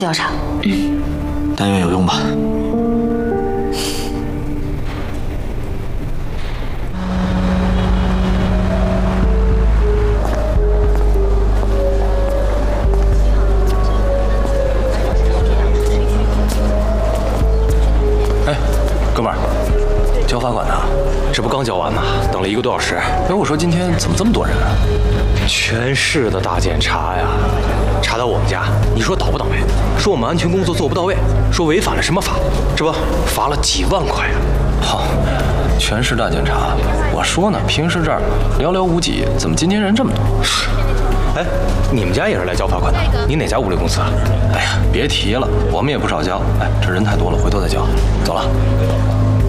调查。 但愿有用吧。 哎，哥们儿，交罚款呢？这不刚交完吗？等了1个多小时。哎，我说今天怎么这么多人啊？全市的大检查呀，查到我们家，你说倒不倒霉？说我们安全工作做不到位，说违反了什么法，这不罚了几万块呀？好，全市大检查，我说呢，平时这儿寥寥无几，怎么今天人这么多？哎，你们家也是来交罚款的？你哪家物流公司啊？哎呀，别提了，我们也不少交。哎，这人太多了，回头再交。走了。